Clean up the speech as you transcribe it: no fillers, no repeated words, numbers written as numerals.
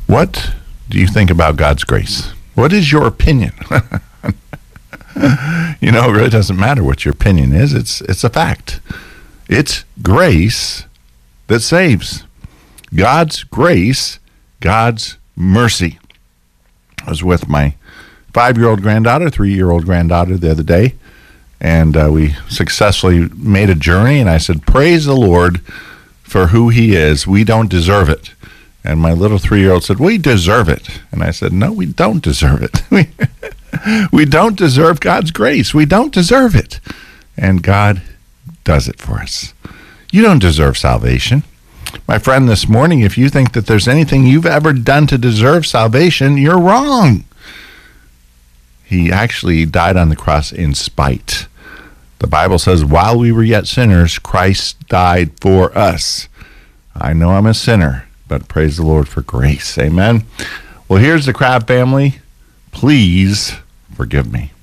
What do you think about God's grace? What is your opinion? It really doesn't matter what your opinion is. It's a fact. It's grace that saves. God's grace, God's mercy. I was with my 5-year-old granddaughter, 3-year-old granddaughter the other day, and we successfully made a journey, and I said, praise the Lord for who he is. We don't deserve it. And my little 3-year-old said, we deserve it. And I said, no, we don't deserve it. We don't deserve God's grace. We don't deserve it. And God does it for us. You don't deserve salvation. My friend, this morning, if you think that there's anything you've ever done to deserve salvation, you're wrong. He actually died on the cross in spite. The Bible says, while we were yet sinners, Christ died for us. I know I'm a sinner, but praise the Lord for grace. Amen. Well, here's the Crabb family. Please forgive me.